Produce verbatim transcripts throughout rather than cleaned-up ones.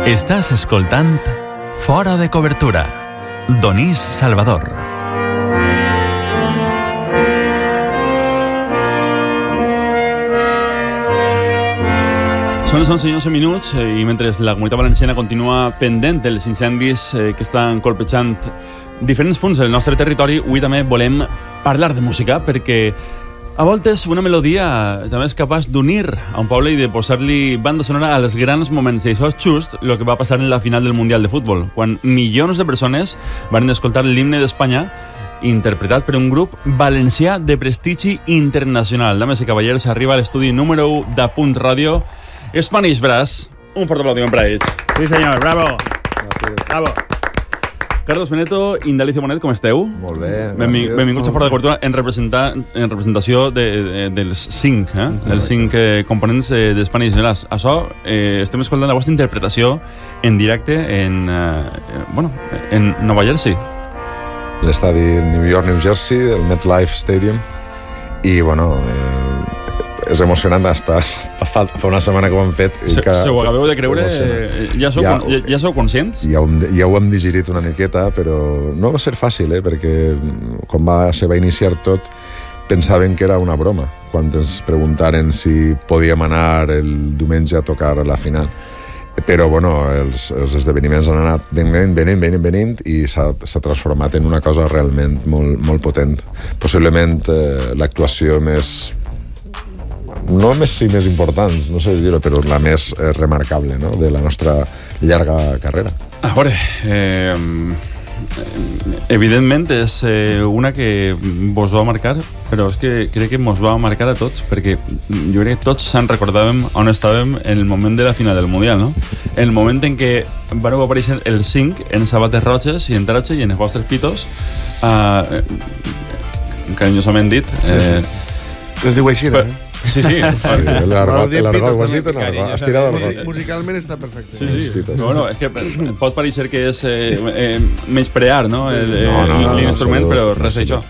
Estàs escoltant Fora de Cobertura, Donís Salvador. Són les onze i onze minuts i mentre la Comunitat Valenciana continua pendent dels incendis que estan colpejant diferents punts del nostre territori, avui també volem parlar de música perquè a voltes una melodia també és capaç d'unir a un poble i de posar-li banda sonora als grans moments. I això és just el que va passar en la final del Mundial de Futbol, quan milions de persones van escoltar l'himne d'Espanya interpretat per un grup valencià de prestigi internacional. Dames i cavallers, arriba a l'estudi número u de Punt Ràdio, Spanish Brass. Un fort aplaudiment per a ells. Sí, senyor, bravo. Gràcies. Bravo. Carlos Beneto, Indalicio Bonet, com esteu? Molt bé, gràcies. Benvinguts a Fora de Cobertura en, en representació de, de, dels cinc, eh? dels cinc eh, components eh, d'Spanish Brass. Això, eh, estem escoltant la vostra interpretació en directe en, eh, bueno, en Nova Jersey. L'estadi New York, New Jersey, el MetLife Stadium. I, bueno, eh, és emocionant estar. Fa, fa una setmana que ho hem fet. Se, que, se ho acabeu de creure? Eh, ja, sou, ja, ja, ja sou conscients? Ja, ja ho hem digerit una miqueta, però no va ser fàcil, eh, perquè quan va, se va iniciar tot pensaven que era una broma, quan ens preguntaren si podíem anar el diumenge a tocar a la final. Però, bueno, els, els esdeveniments han anat venint, venint, venint, venint i s'ha, s'ha transformat en una cosa realment molt, molt potent. Possiblement eh, l'actuació més... no més sí més important, no sé dir-ho, però la més eh, remarcable, no?, de la nostra llarga carrera. A veure, eh, evidentment és eh, una que vos va marcar, però és que crec que mos va marcar a tots, perquè jo crec que tots se'n recordàvem on estàvem en el moment de la final del Mundial, no? El moment en què van aparèixer els cinc en sabates roges i en traje i en els vostres pitos, eh, carinyosament dit. Eh, es diu així, eh? Sí, sí. L'argot, l'argot, ho has dit o no? Has tirat l'argot. Musicalment està perfecte. Sí, sí. No, no, és que pot parecer que és eh, eh, menysprear, no?, el, no, no, no, l'instrument, no, però no, res no, d'això.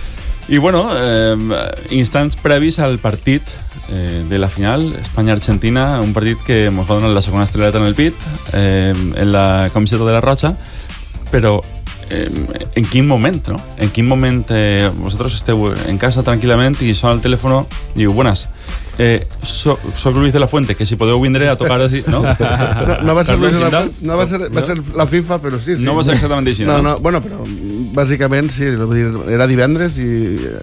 I, bueno, eh, instants previs al partit eh, de la final, Espanya-Argentina, un partit que ens va donar la segona estrelleta en el pit, eh, en la camiseta de la Roja, però eh, en quin moment, no? En quin moment eh, vosaltres esteu en casa tranquil·lament i sona el telèfon i diu, buenas, eh, soc, soc Luis de la Fuente, que si podeu vindre a tocar així, no? No, no va ser Luis de la Fuente, no va ser, va ser la FIFA, però sí, sí. No va ser exactament així, no? No, no, bueno, però bàsicament sí, era divendres i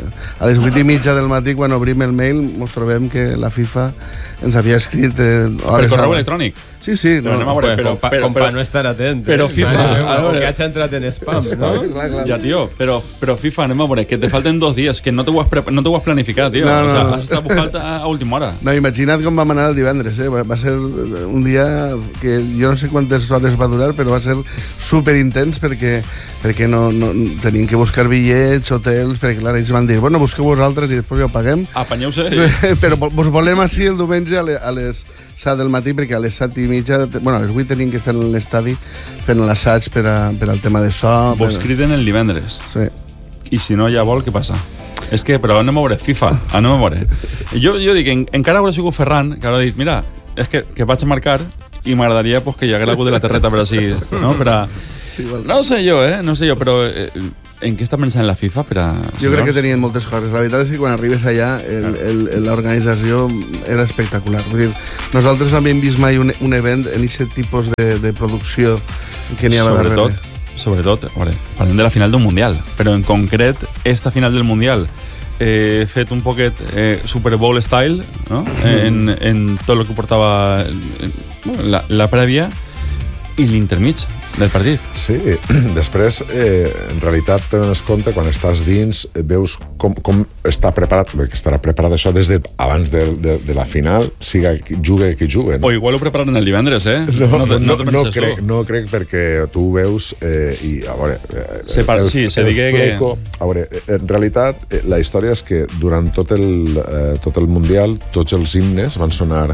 a les vuit i mitja del matí quan obrim el mail ens trobem que la FIFA ens havia escrit eh, per correu electrònic. Sí, sí. No, no, no, però, però, com, però, com per no estar atent. Però eh? FIFA... No, no, que hagi entrat en spam, no? Clar, clar. Ja, tio, però, però FIFA, anem a veure, que te falten dos dies, que no t'ho has, no t'ho has planificat, tio. No, no, o sea, no. has estat buscant a, a última hora. No, imagina't com vam anar el divendres, eh? Va ser un dia que jo no sé quantes hores va durar, però va ser superintens perquè, perquè no, no, tenim que buscar bitllets, hotels, perquè clar, ells van dir, bueno, busqueu vosaltres i després ja ho paguem. Apanyeu-se. Sí, però vos volem així el diumenge a les, a les set del matí, perquè a les set i mitja, bueno, a les vuit tenim que estar en l'estadi fent l'assaig per, a, per al tema de so. Vos per... criden el divendres. Sí. I si no hi ha vol, què passa? És que, però anem a veure, FIFA, anem a veure. Jo, jo dic, en, encara haurà sigut Ferran, que haurà dit, mira, és que, que vaig a marcar i m'agradaria pues, que hi hagués algú de la terreta per així, no? Per a... Sí, bueno. No sé jo, eh? No sé jo, però eh, en què està pensant la FIFA per a... Jo crec que tenien moltes coses. La veritat és que quan arribes allà l'organització era espectacular. Vull dir, nosaltres no havíem vist mai un, un event en aquest tipus de, de producció que n'hi ha darrere. Sobretot, sobretot, veure, parlem de la final d'un Mundial, però en concret, esta final del Mundial eh, fet un poquet eh, Super Bowl style, no? en, en tot el que portava la, la prèvia i l'intermig del partit. Sí, després, eh, en realitat, te dones compte, quan estàs dins, veus com, com està preparat, que estarà preparat això des de abans de, de, de la final, siga qui jugue qui jugue. No? O igual ho preparen el divendres, eh? No, no, no, no, no, crec, no crec, perquè tu ho veus eh, i, a veure... Eh, se par, el, sí, se digui fleco, que... A veure, en realitat, eh, la història és que durant tot el, eh, tot el Mundial, tots els himnes van sonar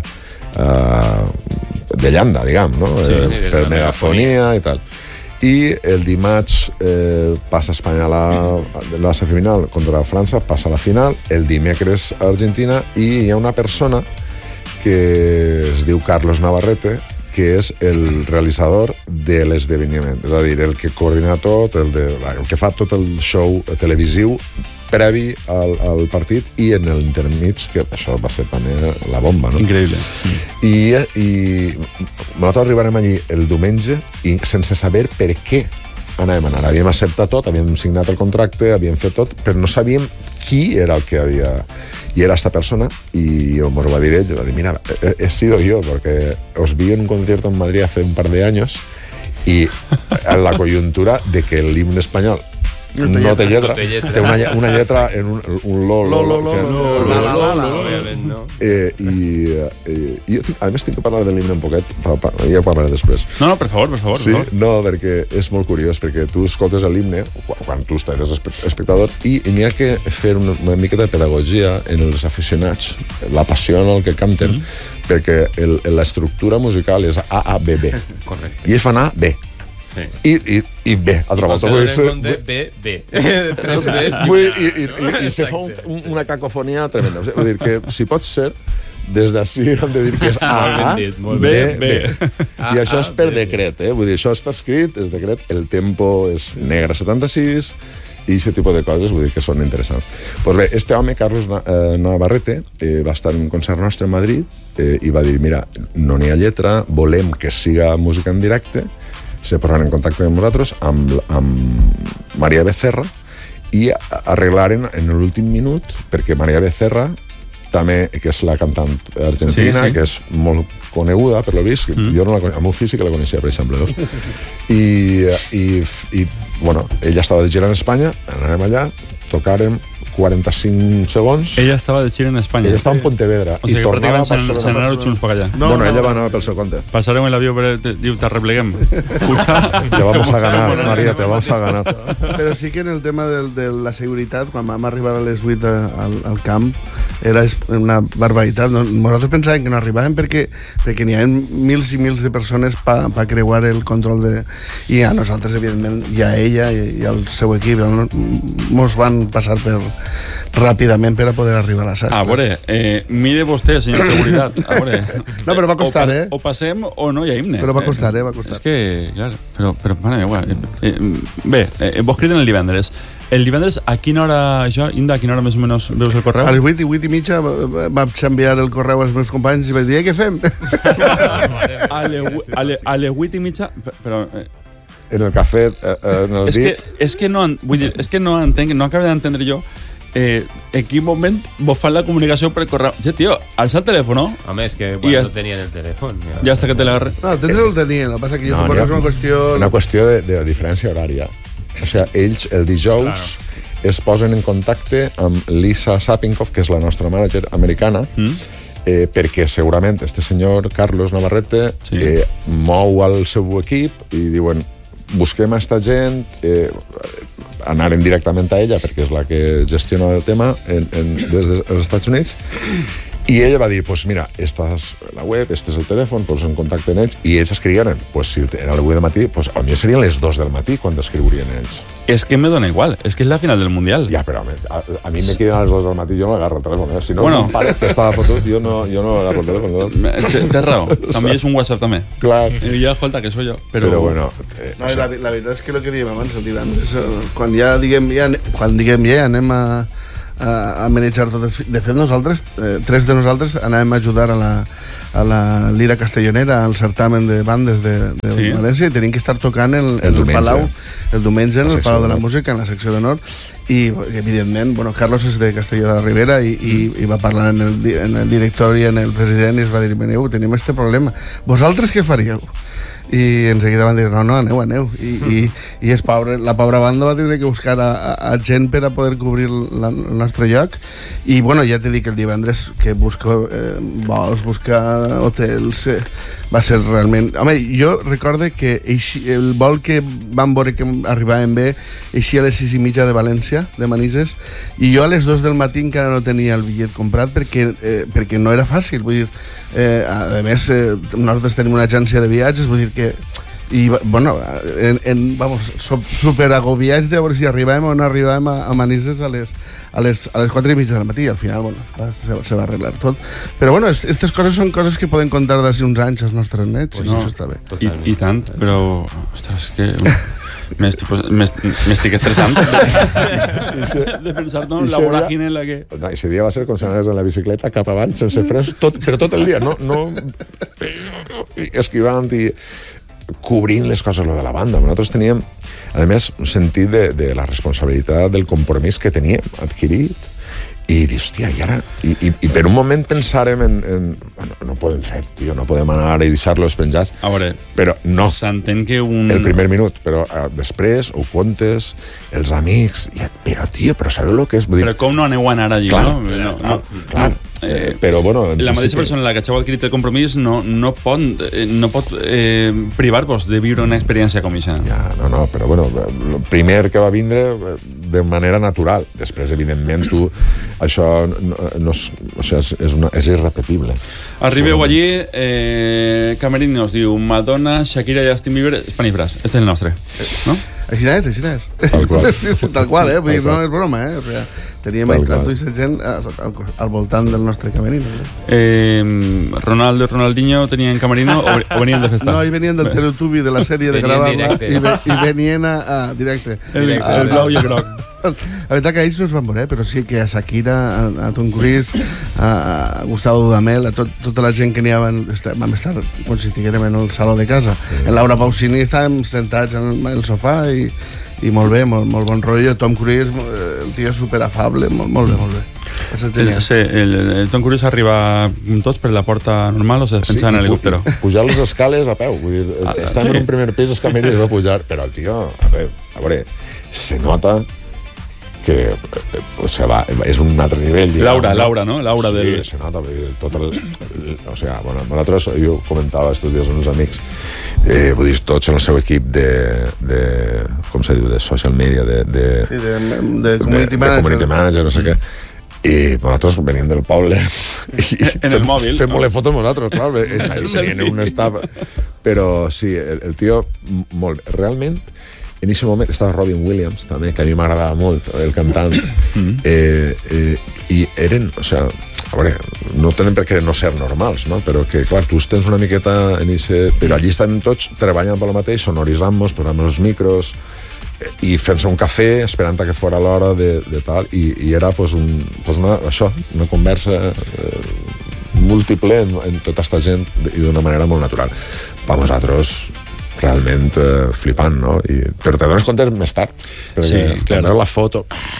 Uh, de llanda, diguem, no? Sí, eh, per megafonia i tal. I el dimarts eh, passa Espanya a la, la semifinal contra França, passa a la final, el dimecres a Argentina, i hi ha una persona que es diu Carlos Navarrete, que és el realitzador de l'esdeveniment, és a dir, el que coordina tot, el, de, el que fa tot el show televisiu previ al, al partit i en el intermig, que això va ser també la bomba, no? Increïble. I, i nosaltres arribarem allí el diumenge i sense saber per què anàvem a anar. Havíem acceptat tot, havíem signat el contracte, havíem fet tot, però no sabíem qui era el que havia... I era esta persona, i ens ho va dir ell, va dir, mira, he, he sido yo, porque os vi en un concierto en Madrid hace un par de años, y en la coyuntura de que el himne español no té lletra, té una, una lletra en un, un lo, lo, lo, lo, No, La, la, la, la. òbviament no. eh, i, eh, i jo, tinc- a més tinc que parlar de l'himne un poquet, pa, pa, ja ho parlaré després. No, no, per favor, per favor. Sí, Per favor. no, perquè és molt curiós, perquè tu escoltes l'himne quan, quan tu eres espe- espectador i, i n'hi ha que fer una, una mica de pedagogia en els aficionats, la passió en el que canten, mm. perquè el, l'estructura musical és A, A, B, B. Correcte. I ells fan A, B. Sí. I, i, i B, altra volta. Vull dir, compte, B, B. Tres Bs. vull dir, i, i, i, i se fa un, un, una cacofonia tremenda. Vull dir que, si pot ser, des d'ací hem de dir que és A, Molt ben A, dit, molt B, ben B. dit. I això és per A, B, B. decret, eh? Vull dir, això està escrit, és decret, el tempo és negre setanta-sis, i aquest tipus de coses, vull dir que són interessants. Pues bé, este home, Carlos Na- eh, Navarrete, eh, va estar en un concert nostre a Madrid eh, i va dir, mira, no n'hi ha lletra, volem que siga música en directe, se posaran en contacte amb nosaltres, amb, amb Maria Becerra, i arreglaren en l'últim minut, perquè Maria Becerra també, que és la cantant argentina, Sí, sí. que és molt coneguda, per lo vist, mm. jo no la coneixia, el meu fill sí que la coneixia, per exemple, no? I, i, i, bueno, ella estava de gira en Espanya, anàrem allà, tocàrem quaranta-cinc segons, Ella estava de gira en Espanya. ella estava en Pontevedra, O sigui i que tornava a pràcticament se Barcelona. n'anaven junts per allà. No, bueno, no, ella no. va anar pel seu compte. Pasaron el avión, pero te, diu, te repleguem. Escucha. Te vamos a ganar, María, te vamos a ganar. Però sí que en el tema de, de la seguretat, quan vam arribar a les vuit a- al, al camp, era es- una barbaritat. No- Nosaltres pensàvem que no arribàvem perquè, perquè n'hi ha mils i mils de persones per pa creuar el control de... I a nosaltres, evidentment, i a ella i, i al seu equip, no? Mos van passar per ràpidament per a poder arribar a la sastre. A veure, eh, mire vostè, senyor Seguretat. A veure. No, però va costar, o, pa- eh? O passem o no hi ha himne. Però va costar, eh? Va costar. És que, clar, però, però mare meva, eh, eh, bé, eh, vos criden el divendres. El divendres, a quina hora, això, Inda, a quina hora més o menys veus el correu? A les vuit i vuit i mitja va- va- vaig enviar el correu als meus companys i vaig dir, "Eh, què fem? A les hu- a le- a les vuit i mitja, però... Eh, En el cafè, eh, eh, en el és, dit... que, és que no, en- vull dir, és que no entenc, no acabo d'entendre jo eh, en quin moment vos fan la comunicació per correu. Ja, tio, alça el telèfon, Home, és que I bueno, ja- no tenien el telèfon. ja està que te l'agarre. No, tindre-ho el tenien, el que passa que jo No, suposo n'hi ha- que és una qüestió... Una qüestió de, de diferència horària. O sigui, ells el dijous Claro. es posen en contacte amb Lisa Sapinkoff, que és la nostra mànager americana, Mm? eh, perquè segurament este senyor Carlos Navarrete Sí. eh, mou el seu equip i diuen, busquem a esta gent, eh, anaren directament a ella perquè és la que gestiona el tema en, en, des dels Estats Units, i ella va dir, pues mira, esta és la web, este és el telèfon, pues en contacte amb ells, i ells escrigueren, pues si era a les vuit del matí, pues potser serien les dos del matí quan escriurien ells. És que me dona igual, és que és la final del Mundial. Ja, però a, a mi me queden a les dos del matí, jo no agarro el telèfon, eh? Si no, Bueno. bueno. pare que estava fotut, jo no, jo no agarro el telèfon. No? Té- Tens raó, també és un WhatsApp també. Clar, I ja, escolta, que soy jo. Però, però, bueno... Eh, No, la, la veritat és que el que dèiem abans, el divendres, eh, quan ja diguem ja, quan diguem ja anem a, a, a manejar tot. De fet, nosaltres, eh, tres de nosaltres, anàvem a ajudar a la, a la Lira Castellonera, al certamen de bandes de, de Sí. València, i tenim que estar tocant el, El el, diumenge. Palau, el diumenge en La el secció Palau de la d'honor. Música, en la secció d'honor, i evidentment, bueno, Carlos és de Castelló de la Ribera i, i, i va parlar en el, di- en el directori, en el president, i es va dir, veneu, tenim este problema, vosaltres què faríeu? I enseguida van dir, no, no, aneu, aneu. I, i, i és pobre, la pobra banda va tindre que buscar a, a, a gent per a poder cobrir la, el nostre lloc. I, bueno, ja t'he dit que el divendres que busca eh, vols, buscar hotels, eh, va ser realment... Home, jo recorde que eixi, el vol que vam veure que arribàvem bé eixia a les sis i mitja de València, de Manises, i jo a les dos del matí encara no tenia el bitllet comprat perquè, eh, perquè no era fàcil. Vull dir, eh, a més, eh, nosaltres tenim una agència de viatges, vull dir que i, bueno, en, en, vamos, super agobiats de veure si arribàvem o no arribàvem a, a Manises a les, a les, a les quatre i mitja del matí. Al final, bueno, va, se, se va arreglar tot. Però, bueno, aquestes coses són coses que poden contar d'ací uns anys els nostres nets, pues i no, això està bé. I, I tant, però, ostres, que... M'estic estressant de pensar no, en la voràgine en la que... No, ese dia va ser com si anaves en la bicicleta cap avant, sense frens, tot, però tot el dia, no, no esquivant i cobrint les coses, lo de la banda. Nosaltres teníem, a més, un sentit de, de la responsabilitat del compromís que teníem adquirit i dius, hòstia, i ara... I, i, i per un moment pensàrem en... en bueno, no podem fer, tio, no podem anar i deixar-los penjats. A veure, però no. S'entén que un... El primer minut, però uh, després ho contes, els amics... I, però, tio, però sabeu el que és? Vull dir, però com no aneu a anar allí, clar, no? no, clar, no, clar. no. Eh, però, bueno... La mateixa persona en la que heu adquirit el compromís no, no pot, eh, no pot eh, privar-vos de viure una experiència com això. Ja, no, no, però, bueno, el primer que va vindre de manera natural. Després, evidentment, tu... Això no, no és, o sigui, és, és, una, és irrepetible. Arribeu allí, eh, Camerino us diu Madonna, Shakira i Justin Bieber, Spanifras. Este és el nostre, no? Així és, així és. Tal qual. Sí, sí, tal qual, eh? Vull dir, no és broma, eh? O sigui, teníem ahí tota aquesta gent al, al voltant del nostre camerino. Eh? Eh, Ronaldo i Ronaldinho tenien camerino o, o venien de festa? No, ells venien del Teletubby, de la sèrie de gravar-la, i, ve, i venien a, a directe. El, a, el blau i el groc. La veritat que ells no es van veure, però sí que a Shakira, a, a Tom Cruise, a, a Gustavo Dudamel, a tot, tota la gent que n'hi havia, vam estar com si estiguérem en el saló de casa. Sí. En Laura Pausini estàvem sentats en el, el sofà i, i molt bé, molt, molt bon rotllo. Tom Cruise, el tio super afable, molt, molt bé, molt bé. El, sí, el, el Tom Cruise arriba tots per la porta normal o se despensa sí, en l'helicòptero? Pujar les escales a peu. Vull dir, ah, estem sí. en un primer pis, els camells va pujar, però el tio, a veure, a veure se nota que o sea, va, és un altre nivell. Diguem, Laura, no? Laura, no? Laura sí, del... se nota. Tot el, el, o sea, bueno, nosaltres, jo comentava estos dies amb uns amics, eh, vull dir, tots en el seu equip de, de com se diu, de social media, de... de, sí, de, de community de, manager. De community manager, no sé mm. què. I nosaltres venim del poble i en el mòbil fem-li fotos nosaltres, clar, ells ahí venien en un estat, però sí, el, el tio molt, realment en aquest moment estava Robin Williams també, que a mi m'agradava molt, el cantant eh, eh, i eren, o sigui, a veure, no tenen per què no ser normals, no? Però que, clar, tu tens una miqueta en ese... però allí estem tots treballant per lo mateix, sonoritzant-nos, posant els micros i fent-se un cafè esperant que fora l'hora de, de tal i, i era pues, un, pues una, això, una conversa eh, múltiple en, en tota aquesta gent i d'una manera molt natural. Per nosaltres realment eh, flipant, no? I, però te dones compte més tard perquè sí, clar. La foto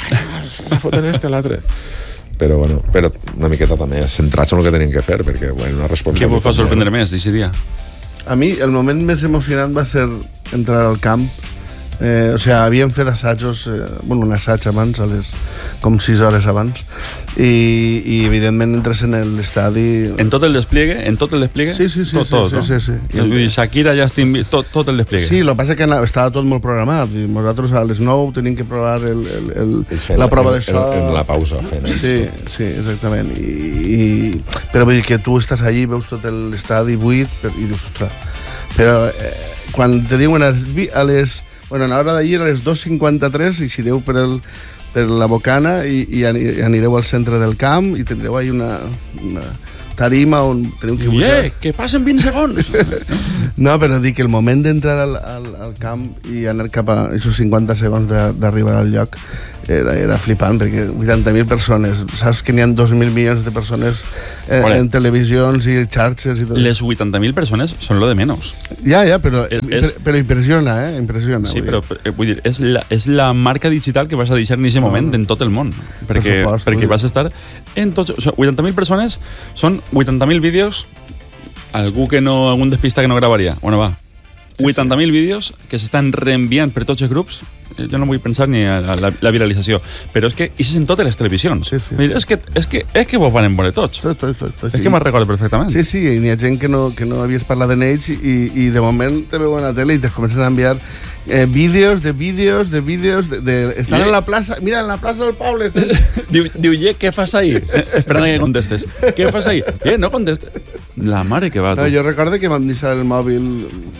la foto en este, l'altre però, bueno, però una miqueta també centrats en el que tenim que fer perquè, bueno, una responsabilitat. Què vos va sorprendre més d'aquest dia? A mi el moment més emocionant va ser entrar al camp. Eh, o sigui, havíem fet assajos, eh, bueno, un assaig abans, a les, com sis hores abans, i, i evidentment entres en l'estadi... En tot el despliegue? En tot el despliegue? Sí, sí, sí. Tot, sí, tot, sí, no? sí, sí, sí. Vull dir, Shakira, Justin Bieber, tot, tot el despliegue. Sí, el que passa és que estava tot molt programat. I nosaltres a les nou tenim que provar el, el, el, la prova de so... En, en la pausa fent sí, sí, exactament. I, i, però vull dir que tu estàs allí, veus tot l'estadi buit i dius, ostres... Però eh, quan te diuen a les... A les bueno, a l'hora d'ahir a les dos cinquanta-tres eixireu per, el, per la Bocana i, i anireu al centre del camp i tindreu ahí una, una tarima on teniu que pujar. Yeah, que passen vint segons! No, però dic que el moment d'entrar al, al, al camp i anar cap a aquests cinquanta segons d'arribar al lloc era, era flipant, perquè vuitanta mil persones, saps que n'hi ha dos mil milions de persones eh, en televisions i xarxes i tot. Les vuitanta mil persones són lo de menys. Ja, ja, però, és, però, però impressiona, eh? Impressiona. Sí, però vull dir, és la, és la marca digital que vas a deixar en aquest moment en tot el món, perquè, per supost, perquè vas estar en tots... O sigui, vuitanta mil persones són vuitanta mil vídeos, algú que no, algun despista que no gravaria, bueno, va, vuitanta mil vídeos que s'estan reenviant per tots els grups. Jo no vull pensar ni a la, la viralització, però és que això és en totes les televisions. Sí, sí, sí. Mira, és que, és que, és que vos van veure tots. Tot, tot, tot, tot, és que me'n recordo perfectament. Sí, sí, i n'hi ha gent que no, que no havies parlat en ells i, i de moment te veuen a la tele i te comencen a enviar eh, vídeos de vídeos de vídeos de, de, estan yeah. en la plaça, mira, en la plaça del poble estan... diu, diu, yeah, què fas ahí? Esperant que contestes. Què fas ahí? Eh, no contestes. La mare que va, tu. No, jo recordo que vam deixar el mòbil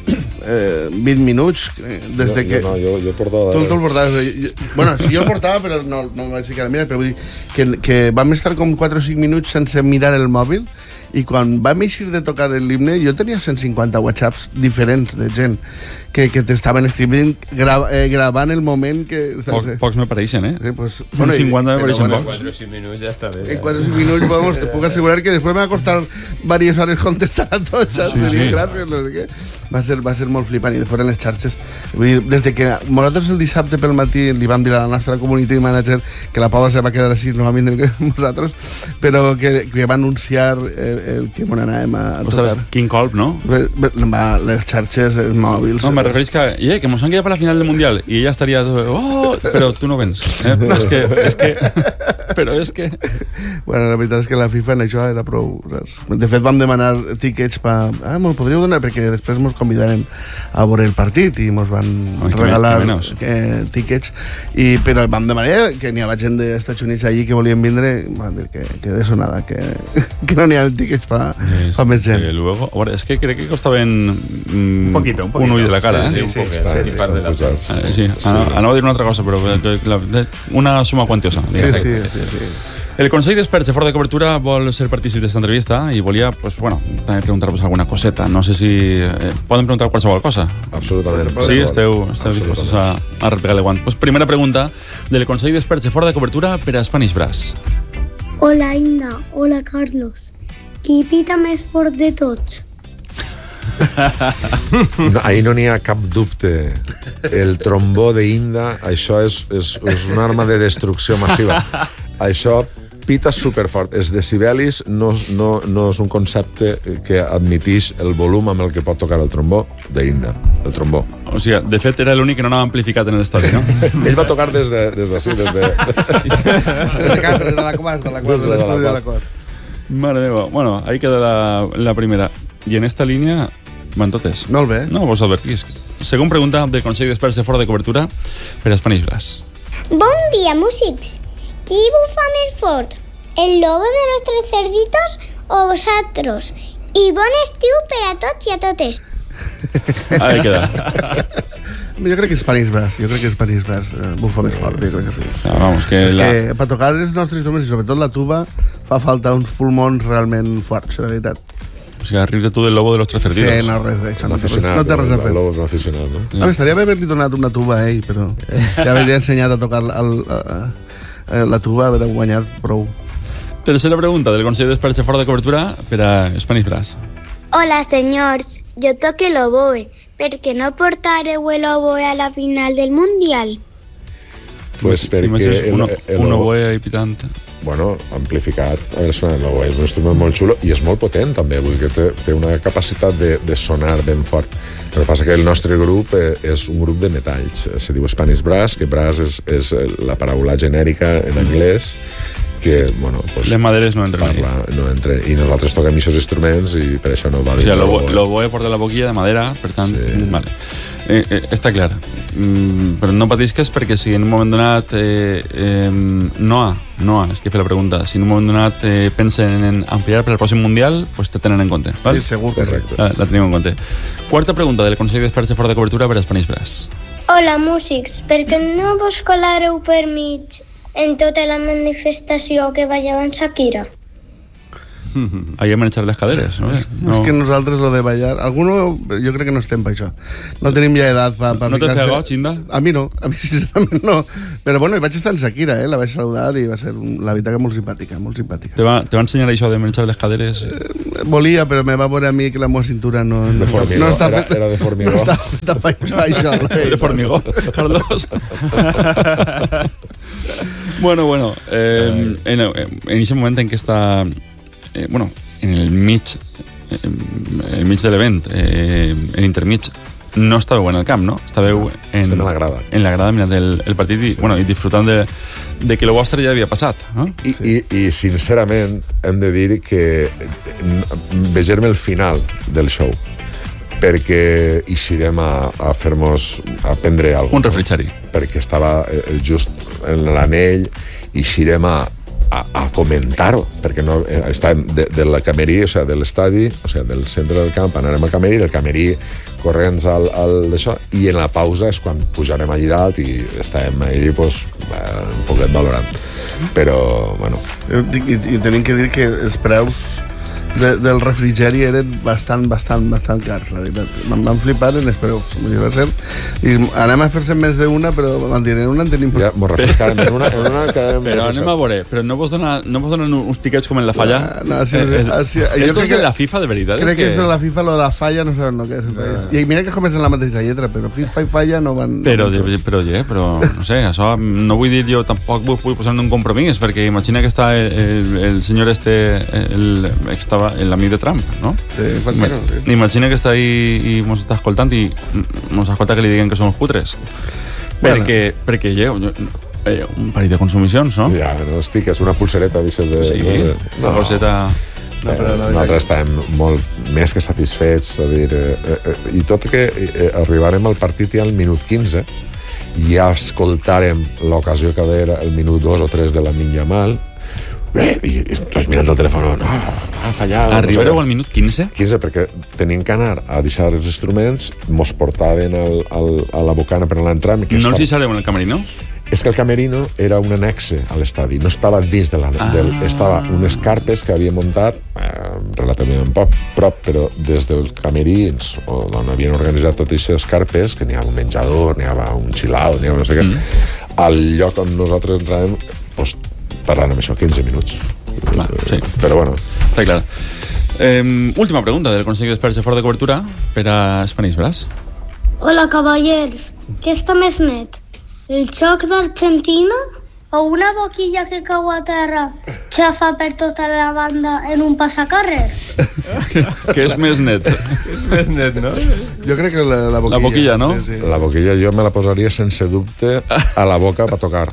eh, vint minuts eh, des de jo, que... Jo no, jo, jo portava... Tu, tu el portaves... Jo, bueno, si jo el portava, però no, no em vaig ficar a mirar, però vull dir que, que vam estar com quatre o cinc minuts sense mirar el mòbil i quan vam eixir de tocar l'himne jo tenia cent cinquanta whatsapps diferents de gent que, que t'estaven escrivint gra, eh, gravant el moment que... Poc, pocs me pareixen, eh? Sí, pues, cent cinquanta me pareixen bueno, pocs. quatre o cinc minuts ja està bé. En quatre o cinc minuts, vamos, te puc assegurar que després m'ha costat diverses hores contestar a tots, saps? Sí, sí. Gràcies, no sé què. Va ser, va ser molt flipant. I després en les xarxes, vull dir, des de que nosaltres el dissabte pel matí li vam dir a la nostra community manager que la Paula se va quedar així, no va vindre amb nosaltres, però que, que va anunciar el, el que m'on anàvem a tocar. Ostres, quin colp, no? Va, les xarxes, els mòbils... No, me refereix que, yeah, que mos han quedat per la final del Mundial i ella estaria... Oh, però tu no vens. Eh? És que... És que però és que... Bueno, la veritat és que la FIFA en això era prou... Saps? De fet, vam demanar tíquets per... Ah, me'l podríeu donar? Perquè després mos convidaren a veure el partit i mos van Ai, regalar que eh, tíquets. I, però vam demanar que n'hi havia gent dels Estats Units allí que volien vindre, van dir que, que de sonada, que, que no n'hi havia tíquets per pa més gent. Luego, a veure, és que crec que costaven mm, un, poquito, un, poquito. un ull de la cara, sí, eh? Sí, sí, sí, Està, sí, sí, part de la pujats. Eh, sí, sí. Anava a dir una altra cosa, però que, que, la, una suma quantiosa. Sí, sí, sí, sí. El Consell d'Experts de Fora de Cobertura vol ser partícip d'esta entrevista i volia, pues, bueno, també preguntar-vos alguna coseta. No sé si... Eh, poden preguntar qualsevol cosa? Absolutament. Sí, esteu, esteu dispostos a, a repegar el guant. Pues, primera pregunta del Consell d'Experts de Fora de Cobertura per a Spanish Brass. Hola, Inda. Hola, Carlos. Qui pita més fort de tots? No, ahí no n'hi ha cap dubte. El trombó d'Inda, això és, és, és una arma de destrucció massiva. Això pita superfort. Els decibelis no, no, no és un concepte que admitix el volum amb el que pot tocar el trombó d'Inda, el trombó. O sigui, de fet, era l'únic que no anava amplificat en l'estadi, no? Ell va tocar des de, des de, sí, des de... Des de casa, des de la Quas, de la Quas, de l'estudi de la Quas. Mare meva. Bueno, ahí queda la, la primera. I en esta línia van totes. Molt bé. No, vos advertisc. Segona pregunta del Consell d'Experts de Fora de Cobertura per a Spanish Brass. Bon dia, músics. Qui bufa més fort? ¿El lobo de los tres cerditos o vosotros? I bon estiu per a tots i a totes. Ahí queda. Jo crec que Spanish Brass, jo crec que Spanish Brass eh, bufa més fort, jo crec que sí. No, vamos, que és la... que per tocar els nostres instruments, i sobretot la tuba, fa falta uns pulmons realment forts, la veritat. O sigui, riure tu del lobo de los tres cerditos. Sí, no, res d'això, no, té res- aficionat, no té res a fer. el lobo és un aficionat, no? A més, estaria bé haver-li donat una tuba a ell, però ja hauria ensenyat a tocar el, el, el, la tuba, haver guanyat prou. Tercera pregunta del Consell d'Experts de Fora de Cobertura per a Spanish Brass. Hola, senyors. Jo toque l'oboe. Per què no portareu l'oboe a la final del Mundial? Pues perquè... T'imagines un, el- un el- oboe ahí pitant. Bueno, amplificat, a veure, sona l'oboe, és un instrument molt xulo i és molt potent també, vull dir que té, té una capacitat de, de sonar ben fort. El que passa que el nostre grup eh, és un grup de metalls, se diu Spanish Brass, que brass és, és la paraula genèrica en anglès, que, bueno, pues, Les maderes no entren parla, ahí. no entre, i nosaltres toquem aquests instruments i per això no va O dir sigui, l'oboe. l'oboe l'oboe porta la boquilla de madera, per tant... Sí. Vale. Eh, eh, està clar. Mm, però no patisques perquè si en un moment donat... Eh, eh, Noa, Noa, és que fer la pregunta. Si en un moment donat eh, pensen en ampliar per al pròxim Mundial, pues te tenen en compte. Val? Sí, segur que sí. Correcte. La, la tenim en compte. Quarta pregunta del Consell d'Experts de Fora de Cobertura per a Spanish Brass. Hola, músics. Per què no vos colareu per mig en tota la manifestació que va llevar en Shakira? Ahí hem echar les caderes, no? És, és que nosaltres lo de ballar... Alguno, jo crec que no estem per això. No tenim ja edat per pa No te ficar-se- pegó, Chinda? A mi no, a mi sincerament no. Però bueno, vaig estar en Shakira, eh? La vaig saludar i va ser, un, la veritat, que molt simpàtica, molt simpàtica. Te va, te va ensenyar això de menjar les caderes? Volia, però me va veure a mi que la meva cintura no, no, De formigó, no està era- feta, era de formigó. No està feta per això. De formigó, Carlos. Bueno, bueno, eh, en, en ese moment en què està, eh, bueno, en el mig, eh, el mig de l'event, eh, en intermig, no estàveu en el camp, no? Estàveu en, Estem a la grada. en la grada mirant el, el partit i, sí. bueno, i disfrutant de, de que el vostre ja havia passat, no? I, i, I, sincerament, hem de dir que vegem el final del show, perquè eixirem a, a fer-nos, a prendre alguna Un refrigeri. perquè estava eh, just en l'anell, eixirem a a, a comentar-ho, perquè no, eh, estàvem de, de la camerí, o sigui, de l'estadi, o sigui, del centre del camp, anarem al camerí, del camerí corrents al, al d'això, i en la pausa és quan pujarem allí dalt i estàvem allí, pues, un poquet valorant. Però, bueno... I, i, i tenim que dir que els preus de, del refrigeri eren bastant, bastant, bastant cars, la veritat. Em van flipar en els preus. I anem a fer-se més d'una, però van dir, en una en tenim... Ja, m'ho refrescarem, en una, en una quedarem... Però anem a veure, però no vos donar, no vos donen uns tiquets com en la falla? No, sí, eh, eh, sí, esto es de la FIFA, de veritat? Crec és que, que és de la FIFA, lo de la falla, no saben el que és. Ah. I mira que comencen la mateixa lletra, però FIFA i falla no van... Però, no van però, però, però, no sé, això no vull dir jo, tampoc vull, vull posar en un compromís, perquè imagina que està el, el, el senyor este, el, estava l'amic de Trump, no? Sí, Infantino, sí. Imagina que està ahí i mos està escoltant i mos escolta que li diguen que són cutres. Bueno. Perquè, perquè ja, eh, un parell de consumicions, no? Ja, no estic, és una pulsereta, dices, de... Sí, no, una bolseta... No, però no, nosaltres estàvem molt més que satisfets, a dir, eh, eh, i tot que eh, arribarem al partit ja al minut quinze, ja escoltarem l'ocasió que va haver el minut dos o tres de la Lamine Yamal, eh, i, i tots mirant el telèfon, no, ha fallat... Arribareu no sé, al minut quinze? quinze, perquè tenim que anar a deixar els instruments, mos portaven al, al, a la bocana per anar a entrar... No els deixareu en el camerino? És que el camerino era un annexe a l'estadi, no estava dins de l'annexe, ah. del, estava unes carpes que havia muntat eh, relativament poc prop, però des dels camerins, on havien organitzat totes aquestes carpes, que n'hi havia un menjador, n'hi havia un chill-out, n'hi havia no sé què, mm. al lloc on nosaltres entràvem, doncs, parlant amb això, quinze minuts. Va, sí. Però bueno. Està clar. Eh, última pregunta del Consell d'Experts de Fora de Cobertura per a Spanish Brass. Hola, cavallers. Què està més net? El xoc d'Argentina o una boquilla que cau a terra xafa per tota la banda en un passacarrer? Què és més net? És més net, no? Jo crec que la, la boquilla. La boquilla, no? Sí, sí. La boquilla jo me la posaria sense dubte a la boca per tocar.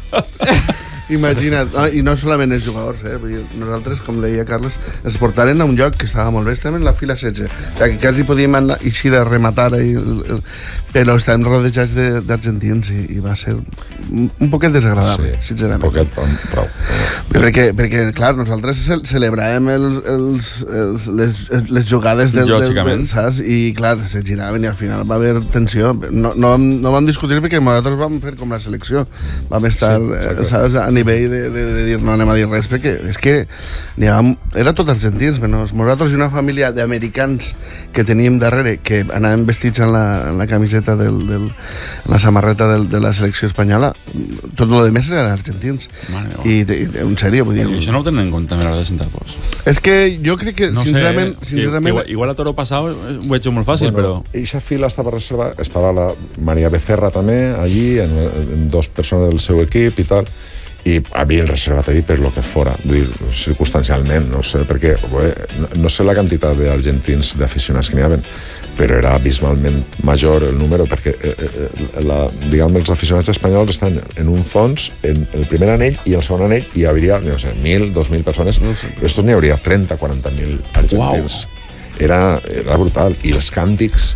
Imagina't, ah, i no solament els jugadors, eh? Vull dir, nosaltres, com deia Carles, ens portaren a un lloc que estava molt bé, estàvem en la fila setze, o sigui, que quasi podíem anar eixir a rematar, i, el, però estàvem rodejats d'argentins i, i va ser un, un poquet desagradable, sí, sincerament. Un poquet, prou. Perquè, perquè, clar, nosaltres celebràvem els, els, els, les, les jugades del, del, del, saps? I, clar, se giraven i al final va haver tensió. No, no, no vam discutir perquè nosaltres vam fer com la selecció. Vam estar, sí, saps, a nivell de, de, de dir no anem a dir res, perquè és que ha, era tot argentins, menys nosaltres i una família d'americans que teníem darrere, que anàvem vestits en la, en la camiseta del, del, en la samarreta del, de la selecció espanyola, tot el de més eren argentins. Mare, oh. I, i en sèrio, vull dir... I això no ho tenen en compte a l'hora de sentar-vos. És que jo crec que, no sincerament... Sé, sincerament... Igual, igual a Toro Passau ho he hecho molt fàcil, bueno, però... Eixa fila estava reservada, estava la Maria Becerra també, allí, en, en dos persones del seu equip i tal, i havien reservat allí per lo que fora, dir, circumstancialment, no sé, perquè bé, no sé la quantitat d'argentins d'aficionats que n'hi havia, però era abismalment major el número, perquè eh, la, diguem, els aficionats espanyols estan en un fons, en el primer anell i el segon anell hi hauria, no sé, mil, dos mil persones, no sé, però estos n'hi hauria trenta, quaranta mil argentins. Wow. Era, era brutal, i els càntics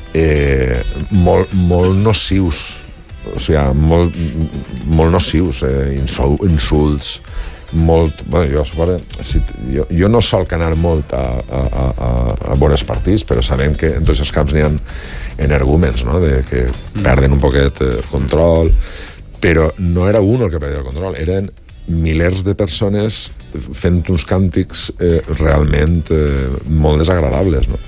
eh, molt, molt nocius, o sigui, molt, molt nocius, eh, insults, molt... Bueno, jo, suposo, si, jo, jo no solc anar molt a, a, a, a bons partits, però sabem que en tots els camps n'hi ha energúmens, no?, de que perden un poquet el control, però no era un el que perdia el control, eren milers de persones fent uns càntics eh, realment eh, molt desagradables, no?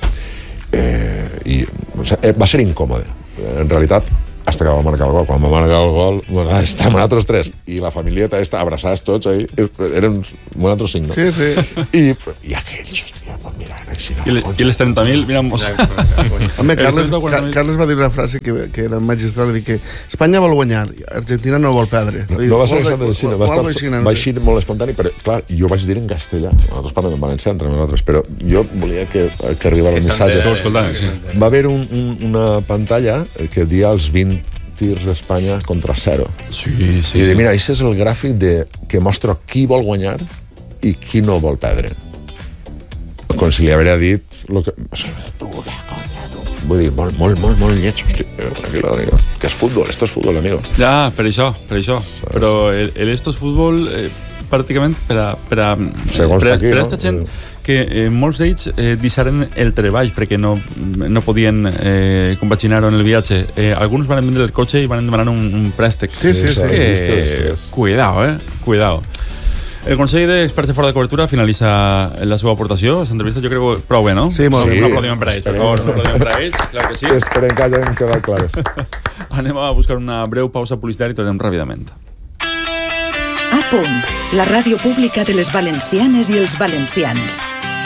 Eh, i o sigui, va ser incòmode. En realitat, hasta que va marcar el gol. Quan va marcar el gol, bueno, estàvem nosaltres tres, i la famílieta està abraçats tots ahí, eren nosaltres cinc, no? Sí, sí. I, i aquells, hòstia, pues mira, així... I, i les trenta mil, mira... Home, Carles, Carles va dir una frase que, que era magistral, dir que Espanya vol guanyar, Argentina no vol perdre. No, no va ser això de Xina, va, estar, va eixir molt espontani, però, clar, jo vaig dir en castellà, nosaltres parlem en valencià entre nosaltres, però jo volia que, que arribara el missatge. Va haver un, un, una pantalla que dia els vint tirs d'Espanya contra zero. Sí, sí, I de, sí. mira, això és el gràfic de, que mostra qui vol guanyar i qui no vol perdre. Com si li hauria dit lo que... Tu, la conya, tu. Vull dir, molt, molt, molt, molt lleig. Tranquilo, tranquilo. Que és futbol, esto és futbol, amigo. Ja, per això, per això. Però el, el esto és futbol... Eh, pràcticament per a, per a, Segons per a, aquí, per a no? esta gent que eh, molts d'ells eh, deixaren el treball perquè no, no podien eh, compaginar-ho en el viatge. Eh, alguns van vendre el cotxe i van demanar un, un préstec. Sí, sí, sí. Que, sí, sí. cuidao, eh? Cuidao. El Consell d'Experts de Fora de Cobertura finalitza la seva aportació. Aquesta entrevista jo crec que prou bé, no? Sí, molt Sí. bé. Un aplaudiment per a ells, per favor. Un aplaudiment per a ells, clar que sí. Esperem que hagin quedat clares. Anem a buscar una breu pausa publicitària i tornem ràpidament. A punt, la ràdio pública de les valencianes i els valencians.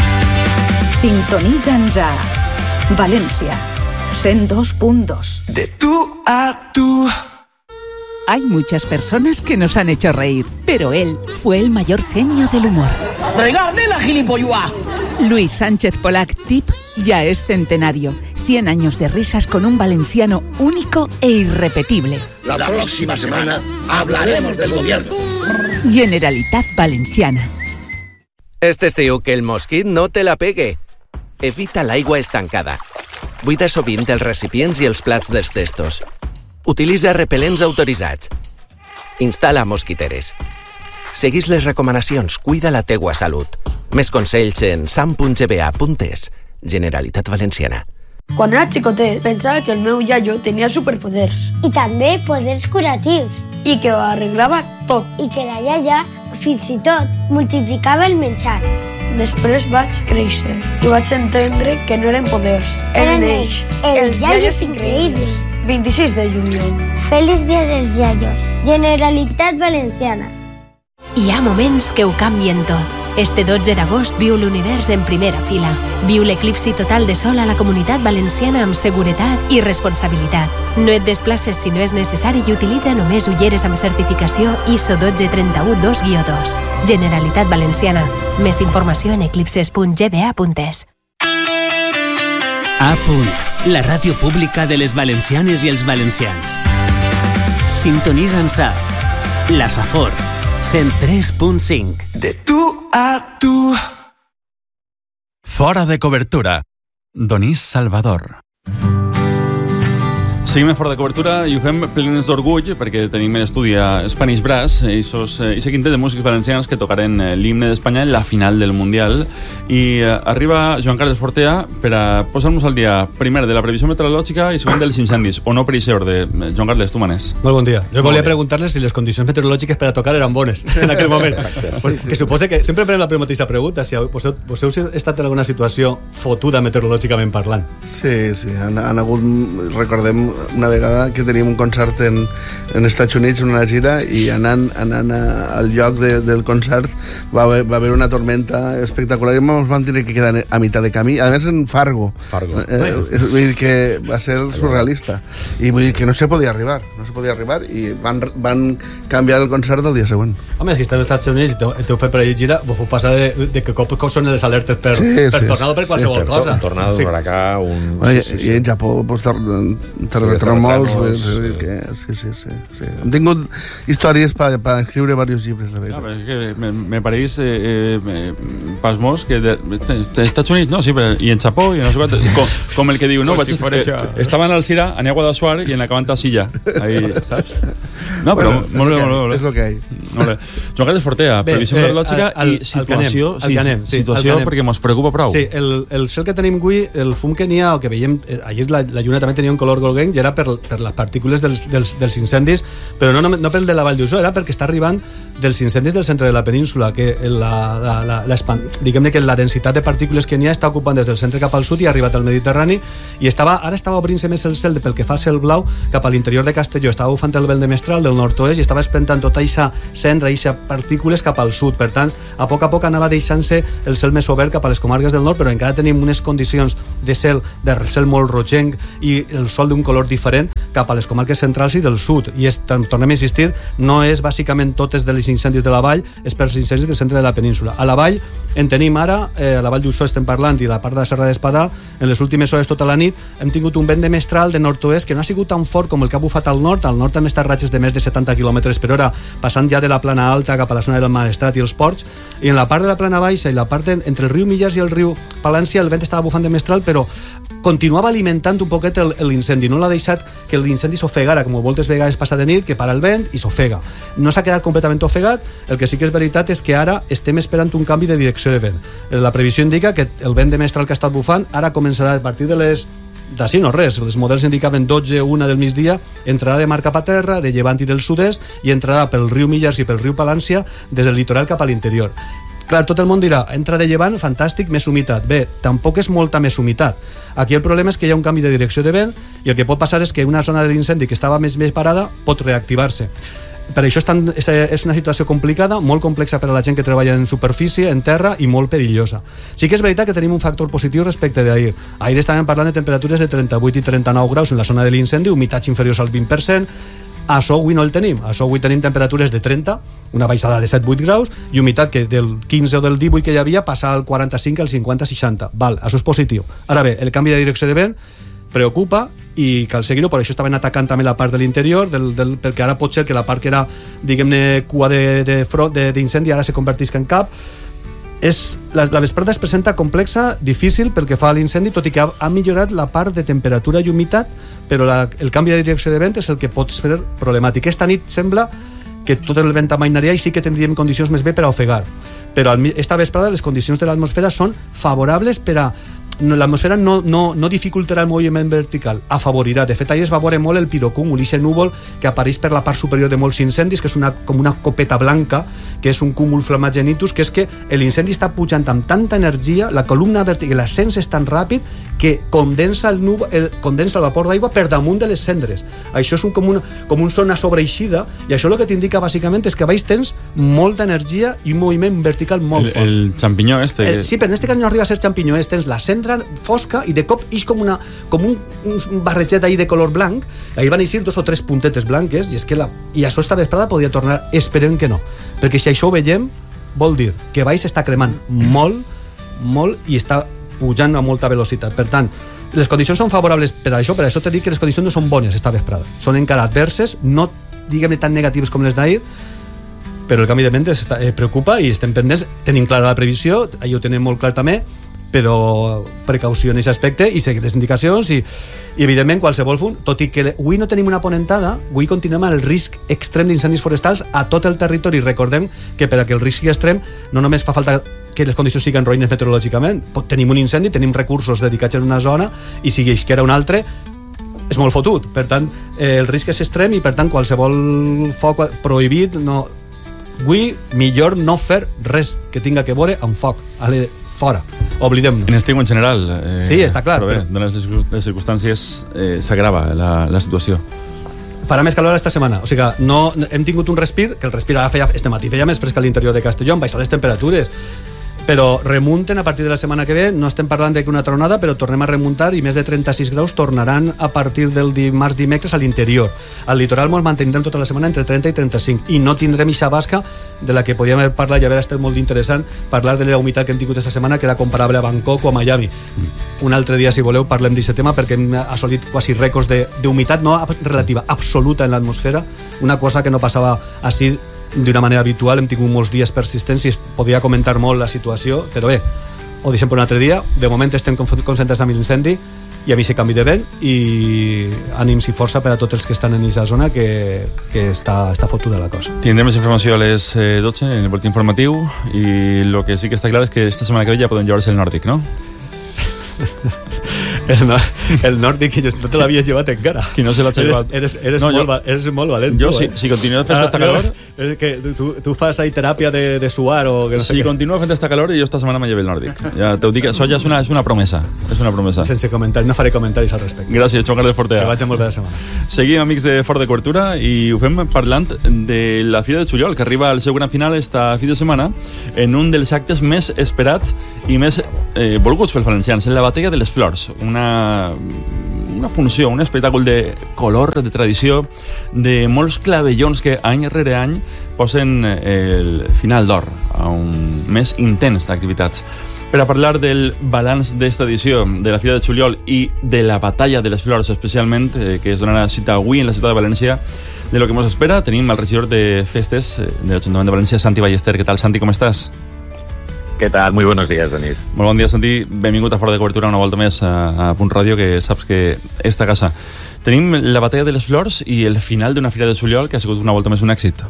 Sintonitza'ns a València, cent dos punt dos. De tú a tú. Hay muchas personas que nos han hecho reír, pero él fue el mayor genio del humor. ¡Regarde la gilipollua! Luis Sánchez Polac Tip ya es centenario. cien años de risas con un valenciano único e irrepetible. La próxima semana hablaremos del gobierno. Generalitat Valenciana. Este estiu que el mosquit no te la pegue. Evita l'aigua estancada. Buida sovint els recipients i els plats dels testos. Utilitza repel·lents autoritzats. Instal·la mosquiteres. Seguís les recomanacions, cuida la teua salut. Més consells en sam punt g b a punt es. Generalitat Valenciana. Quan era xicotet, pensava que el meu iaio tenia superpoders. I també poders curatius. I que ho arreglava tot. I que la iaia, fins i tot, multiplicava el menjar. Després vaig créixer i vaig entendre que no eren poders. Eren ells, els iaios increïbles. vint-i-sis de juliol. Feliç dia dels iaios. Generalitat Valenciana. Hi ha moments que ho canvien tot. Este dotze d'agost viu l'univers en primera fila. Viu l'eclipsi total de sol a la Comunitat Valenciana amb seguretat i responsabilitat. No et desplaces si no és necessari i utilitza només ulleres amb certificació I S O un dos tres u dos guió dos. Generalitat Valenciana. Més informació en eclipses punt g b a punt es. A punt, la ràdio pública de les valencianes i els valencians. Sintonitza'ns a La Safor, cent tres punt cinc. De tú a tú. Fora de cobertura. Donís Salvador. Seguim fora de cobertura i ho fem plens d'orgull perquè tenim en estudi a Spanish Brass i aquest quintet de músics valencians que tocaren l'himne d'Espanya en la final del Mundial i arriba Joan Carles Fortea per a posar-nos al dia primer de la previsió meteorològica i segon dels incendis, o no per aquest ordre. Joan Carles, tu manes. Molt bon dia. Jo volia preguntar-les si les condicions meteorològiques per a tocar eren bones en aquell moment. Que suposa que sempre farem la mateixa pregunta, si vos heu, vos heu estat en alguna situació fotuda meteorològicament parlant. Sí, sí, han, han hagut, recordem una vegada que teníem un concert en, en Estats Units, en una gira, i anant, anant a, al lloc de, del concert va haver, va haver una tormenta espectacular i ens vam tenir que quedar a mitad de camí, a més en Fargo. Fargo. Eh, vull dir que va ser surrealista i vull dir que no se podia arribar, no se podia arribar i van, van canviar el concert el dia següent. Home, si estàs als Estats Units i t'heu fet per allà gira, vos puc passar de, de que cop són les alertes per, sí, per sí, tornado, per qualsevol sí, cosa. Un tornado, sí. un huracà, un... Bueno, sí, sí, i, i en Japó pues, ter, terratrèmols, sí, sí, que, sí, sí, sí, sí. Hem tingut històries per pa escriure diversos llibres, la veritat. Ja, és que me, me pareix eh, eh, pasmós que de, de, de Estats Units, no, sí, però, i en Japó, i no sé quant, com, com el que diu, no, Com si vaig, fos eh, això. estaven al Sira, aneu a Guadassuar i en acabant a Silla. Ahí, saps? No, però Bueno, molt bé, és molt bé. És el que hi Molt bé. Joan Carles Fortea, Bé, previsió eh, meteorològica al- i al- situació, al que anem, al que anem, sí, situació al que anem. perquè mos preocupa prou. Sí, el, el cel que tenim avui, el fum que n'hi ha, el que veiem, eh, ahir la, la lluna també tenia un color groguenc i era per, per les partícules dels, dels, dels incendis, però no, no, no per el de la Vall d'Uixó, era perquè està arribant dels incendis del centre de la península, que la, la, la, la, diguem-ne que la densitat de partícules que n'hi ha està ocupant des del centre cap al sud i ha arribat al Mediterrani, i estava, ara estava obrint-se més el cel pel que fa al cel blau cap a l'interior de Castelló, estava bufant el vent de mestral del nord-oest i estava espentant tota aquesta cendra, aquesta partícules cap al sud, per tant, a poc a poc anava deixant-se el cel més obert cap a les comarques del nord, però encara tenim unes condicions de cel, de cel molt rogenc i el sol d'un color diferent cap a les comarques centrals i del sud, i és, tornem a insistir, no és bàsicament totes de les incendis de la vall, és per els incendis del centre de la península. A la vall en tenim ara, eh, a la vall d'Uixó estem parlant i la part de la Serra d'Espadà, en les últimes hores tota la nit hem tingut un vent de mestral de nord-oest que no ha sigut tan fort com el que ha bufat al nord, al nord també està ratxes de més de setanta quilòmetres per hora, passant ja de la plana alta cap a la zona del Maestrat i els ports, i en la part de la plana baixa i la part de, entre el riu Millars i el riu Palància el vent estava bufant de mestral, però continuava alimentant un poquet l'incendi, no l'ha deixat que que l'incendi s'ofegara, com moltes vegades passa de nit, que para el vent i s'ofega. No s'ha quedat completament ofegat, el que sí que és veritat és que ara estem esperant un canvi de direcció de vent. La previsió indica que el vent de mestral que ha estat bufant ara començarà a partir de les d'ací no res, els models indicaven dotze, una del migdia, entrarà de mar cap a terra, de llevant i del sud-est, i entrarà pel riu Millars i pel riu Palància des del litoral cap a l'interior. Clar, tot el món dirà, entra de llevant, fantàstic, més humitat. Bé, tampoc és molta més humitat. Aquí el problema és que hi ha un canvi de direcció de vent i el que pot passar és que una zona de l'incendi que estava més més parada pot reactivar-se. Per això és, tan, és una situació complicada, molt complexa per a la gent que treballa en superfície, en terra, i molt perillosa. Sí que és veritat que tenim un factor positiu respecte d'ahir. Ahir estàvem parlant de temperatures de trenta-vuit i trenta-nou graus en la zona de l'incendi, humitats inferiors al vint per cent. Això avui no el tenim. Això avui tenim temperatures de trenta, una baixada de set vuit graus, i humitat que del quinze o del divuit que hi havia passa al quaranta-cinc, al cinquanta seixanta. Val, això és positiu. Ara bé, el canvi de direcció de vent preocupa i cal seguir-ho, per això estaven atacant també la part de l'interior, del, del, perquè ara pot ser que la part que era, diguem-ne, cua d'incendi ara se convertisca en cap. És, la, la vesprada es presenta complexa, difícil pel que fa a l'incendi, tot i que ha, ha millorat la part de temperatura i humitat, però la, el canvi de direcció de vent és el que pot ser problemàtic. Esta nit sembla que tot el vent amainaria i sí que tindríem condicions més bé per a ofegar, però esta vesprada les condicions de l'atmosfera són favorables per a l'atmosfera no, no, no dificultarà el moviment vertical, afavorirà. De fet, ahir es va veure molt el pirocúmul, aquest núvol que apareix per la part superior de molts incendis, que és una, com una copeta blanca, que és un cúmul flamagenitus, que és que l'incendi està pujant amb tanta energia, la columna vertical, l'ascens és tan ràpid que condensa el, núvol, el, condensa el vapor d'aigua per damunt de les cendres. Això és un, com, un, com un zona sobreeixida, i això el que t'indica bàsicament és que a baix tens molta energia i un moviment vertical molt el, fort. El xampinyó este... El, sí, però en este cas no arriba a ser xampinyó, és tens la cendra fosca i de cop ix com, una, com un, un barreget ahí de color blanc. Ahir van eixir dos o tres puntetes blanques i, és que la, i això esta vesprada podria tornar, esperem que no, perquè si això ho veiem vol dir que baix està cremant molt, molt i està pujant a molta velocitat. Per tant, les condicions són favorables per a això, per això t'he dit que les condicions no són bones esta vesprada, són encara adverses, no diguem-ne tan negatives com les d'ahir, però el canvi de vent eh, preocupa i estem pendents, tenim clara la previsió, ahir ho tenim molt clar també, però precaució en aquest aspecte i seguir les indicacions i, i evidentment qualsevol fum, tot i que avui no tenim una ponentada, avui continuem amb el risc extrem d'incendis forestals a tot el territori. Recordem que per a que el risc sigui extrem no només fa falta que les condicions siguin roïnes meteorològicament, tenim un incendi, tenim recursos dedicats en una zona i si que era un altre és molt fotut, per tant eh, el risc és extrem i per tant qualsevol foc prohibit no... avui millor no fer res que tinga que veure amb foc, ale, fora, oblidem-nos. En estiu en general. Eh, sí, està clar. Però bé, però... dones les circumstàncies eh, s'agrava la, la situació. Farà més calor esta setmana, o sigui que no, hem tingut un respir, que el respir ara feia, este matí feia més fresc a l'interior de Castelló, han baixat les temperatures, però remunten a partir de la setmana que ve, no estem parlant d'una tronada, però tornem a remuntar i més de trenta-sis graus tornaran a partir del dimarts dimecres a l'interior. Al litoral ens mantindrem tota la setmana entre trenta i trenta-cinc i no tindrem ixa basca de la que podíem haver parlat i haver estat molt interessant parlar de la humitat que hem tingut aquesta setmana, que era comparable a Bangkok o a Miami. Un altre dia, si voleu, parlem d'aquest tema perquè hem assolit quasi rècords d'humitat no relativa, absoluta en l'atmosfera, una cosa que no passava així d'una manera habitual. Hem tingut molts dies persistents i es podia comentar molt la situació, però bé, ho deixem per un altre dia. De moment estem concentrats amb l'incendi i amb aquest canvi de vent i ànims i força per a tots els que estan en aquesta zona que, que està, està fotuda la cosa. Tindrem més informació a les dotze en el boletí informatiu i el que sí que està clar és que esta setmana que ve ja podem llevar-se el nòrdic, no? El, no, el nòrdic que no te l'havies llevat encara. Qui no se l'ha llevat. Eres, eres, no, molt, jo, eres molt valent. Jo, tu, si, eh? si continuo fent esta calor... És que tu, tu fas ahí teràpia de, de suar o... Que no si sé continuo fent esta calor, jo esta setmana me lleve el nòrdic. Ja t'ho dic, això ja és una, és una promesa. És una promesa. Sense comentari, no faré comentaris al respecte. Gràcies, Joan Carles Fortea. Que vagi molt bé la setmana. Seguim, amics de Fort de Cobertura, i ho fem parlant de la Fira de Juliol, que arriba al seu gran final esta fi de setmana en un dels actes més esperats i més eh, volguts pels valencians, en la Batalla de les Flors. Una... una funció, un espectacle de color, de tradició, de molts clavellons que any rere any posen el final d'or a un mes intens d'activitats. Per a parlar del balanç d'esta edició de la Fira de Juliol i de la Batalla de les Flors especialment, eh, que es donarà cita avui en la ciutat de València, de lo que ens espera, tenim el regidor de festes de l'Ajuntament de València, Santi Ballester. Què tal, Santi, com estàs? Què tal? Muy buenos días, Denis. Molt bon dia, Santi. Benvingut a Fora de Cobertura una volta més a, a Punt Ràdio, que saps que esta casa. Tenim la batalla de les flors i el final d'una fira de juliol que ha sigut una volta més un èxit.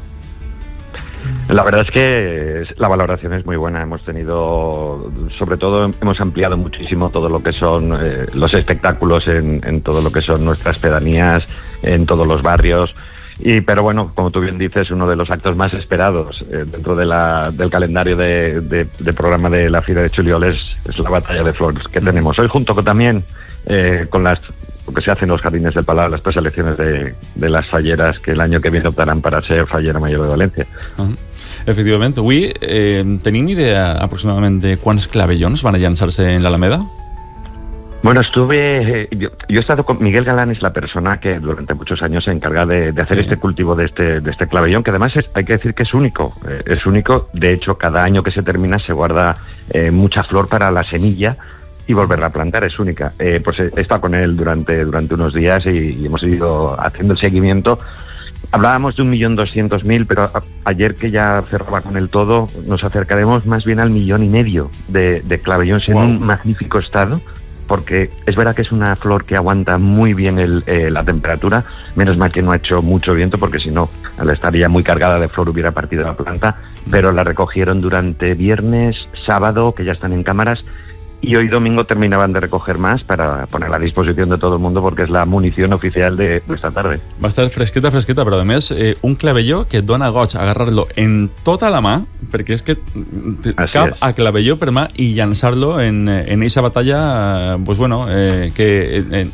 La verdad es que la valoración es muy buena. Hemos tenido, sobre todo, hemos ampliado muchísimo todo lo que son eh, los espectáculos en, en todo lo que son nuestras pedanías, en todos los barrios. Y, pero bueno, como tú bien dices, uno de los actos más esperados eh, dentro de la, del calendario de, de, de programa de la Fira de Juliol es, es la batalla de flores que tenemos hoy, junto con también eh, con las lo que se hace en los Jardines del Palau, las preselecciones de, de las falleras que el año que viene optarán para ser fallera mayor de Valencia. Uh-huh. Efectivament. Avui eh, tenim idea aproximadament de quants clavellons van a llançar-se en l'Alameda? Bueno, estuve... Yo, yo he estado con... Miguel Galán es la persona que durante muchos años se encarga de, de hacer sí. este cultivo de este, de este clavellón, que además es, hay que decir que es único. Eh, es único. De hecho, cada año que se termina se guarda eh, mucha flor para la semilla y volverla a plantar, es única. Eh, pues he estado con él durante, durante unos días y, y hemos ido haciendo el seguimiento. Hablábamos de un millón doscientos mil, pero a, ayer que ya cerraba con el todo, nos acercaremos más bien al millón y medio de, de clavellons wow. en un magnífico estado, porque es verdad que es una flor que aguanta muy bien el, eh, la temperatura, menos mal que no ha hecho mucho viento, porque si no, al estar ya muy cargada de flor hubiera partido la planta, pero la recogieron durante viernes, sábado, que ya están en cámaras, y hoy domingo terminaban de recoger más para ponerla a disposición de todo el mundo, porque es la munición oficial de esta tarde. Va a estar fresqueta, fresqueta, però a més, eh, un clavelló que et dona goig agarrar-lo en tota la mà, perquè és que Así cap es. a clavelló per mà i llançar-lo en, en eixa batalla, eh, pues bueno, eh, que en,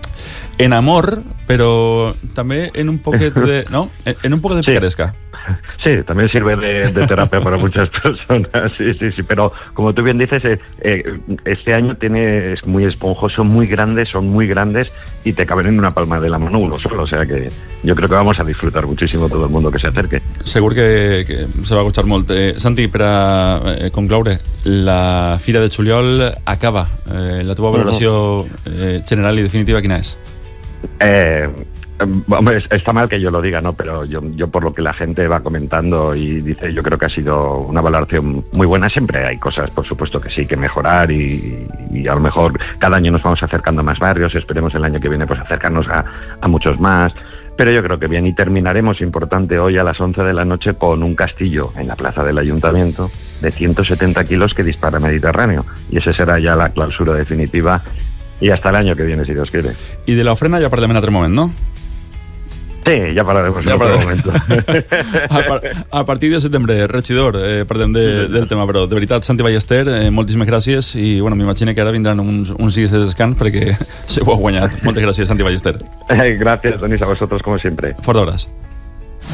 en amor, però també en un poquet de, ¿no? En, en un poquet de Sí. picaresca. Sí, también sirve de, de terapia para muchas personas, sí, sí, sí, pero como tú bien dices, eh, eh, este año tiene, es muy esponjoso, muy grandes, son muy grandes y te caben en una palma de la mano uno solo, o sea que yo creo que vamos a disfrutar muchísimo todo el mundo que se acerque. Segur que, que se va a gustar molt. Eh, Santi, per a eh, concloure, la Fira de Juliol acaba. Eh, la teva valoració eh, general i definitiva quina és? Eh, Hombre, está mal que yo lo diga, ¿no? Pero yo, yo por lo que la gente va comentando y dice, yo creo que ha sido una valoración muy buena. Siempre hay cosas, por supuesto, que sí, que mejorar y, y a lo mejor cada año nos vamos acercando a más barrios, esperemos el año que viene pues acercarnos a, a muchos más. Pero yo creo que bien, y terminaremos, importante, hoy a las once de la noche con un castillo en la plaza del Ayuntamiento de ciento setenta kilos que dispara Mediterráneo. Y ese será ya la clausura definitiva y hasta el año que viene, si Dios quiere. I de l'ofrena ja parlem en altre moment, no? Sí, ya parlaremos en Ja otro parlarem. momento. A, par a partir de setembre, regidor, eh, parlem de, del tema, però de veritat, Santi Ballester, eh, moltíssimes gràcies i bueno, m'imagino que ara vindran uns, uns dies de descans perquè se ho ha guanyat. Moltes gràcies, Santi Ballester. Gracias, Denis, a vosotros como siempre. Fort d'hores.